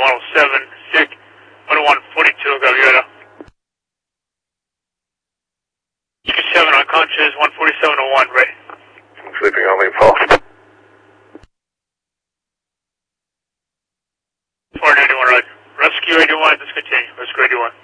107, sick, 10142, Gaviota. Chicken 7 unconscious, 14701, ready. Sleeping only, pulse. 491, roger. Rescue 81, discontinue. Rescue 81.